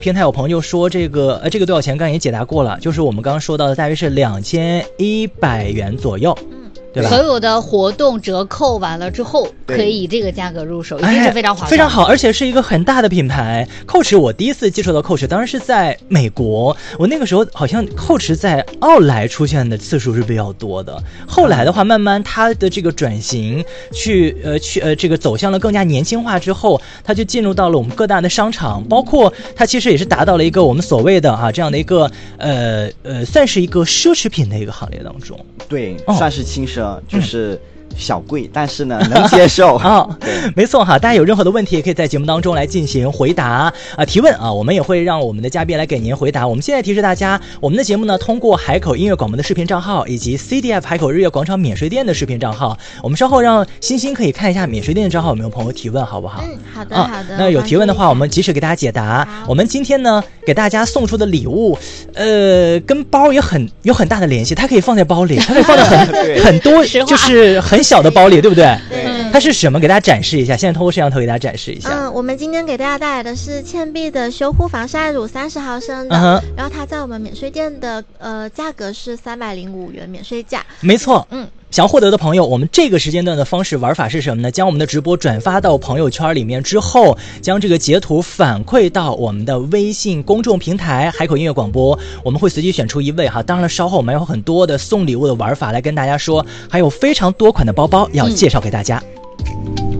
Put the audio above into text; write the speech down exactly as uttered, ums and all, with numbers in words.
平台有朋友说这个呃这个多少钱？刚才也解答过了，就是我们刚刚说到的，大约是两千一百元左右。嗯。对吧？ 所有的活动折扣完了之后，可以以这个价格入手，已经是非常划算、 哎，非常好，而且是一个很大的品牌。Coach， 我第一次接触到 Coach， 当然是在美国。我那个时候好像 Coach 在奥莱出现的次数是比较多的。后来的话，慢慢它的这个转型去呃去呃这个走向了更加年轻化之后，它就进入到了我们各大的商场，包括它其实也是达到了一个我们所谓的啊这样的一个呃呃算是一个奢侈品的一个行列当中。 对，哦、算是轻奢。就是小贵，嗯、但是呢能接受啊、哦，没错哈。大家有任何的问题，也可以在节目当中来进行回答啊、呃、提问啊，我们也会让我们的嘉宾来给您回答。我们现在提示大家，我们的节目呢通过海口音乐广播的视频账号以及 C D F 海口日月广场免税店的视频账号，我们稍后让欣欣可以看一下免税店的账号有没有朋友提问，好不好？ 嗯，好的、 啊、 好的。 那有提问的话，我们及时给大家解答。我们今天呢给大家送出的礼物，呃，跟包也很有很大的联系，它可以放在包里，它可以放在很很多就是很小的包里，对不对？ 对， 它是什么？给大家展示一下。现在通过摄像头给大家展示一下。 嗯，我们今天给大家带来的是倩碧的修护防晒乳，三十毫升的， 嗯、 然后它在我们免税店的呃价格是三百零五元免税价。 没错， 嗯。 想获得的朋友，我们这个时间段的方式玩法是什么呢？将我们的直播转发到朋友圈里面之后，将这个截图反馈到我们的微信公众平台海口音乐广播，我们会随机选出一位哈。当然了，稍后我们有很多的送礼物的玩法来跟大家说，还有非常多款的包包要介绍给大家。嗯